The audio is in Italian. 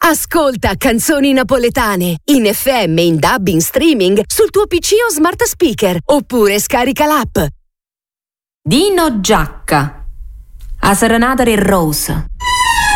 Ascolta canzoni napoletane in FM, in DAB, in streaming sul tuo PC o smart speaker oppure scarica l'app. Dino Giacca, a Serenata del Rose.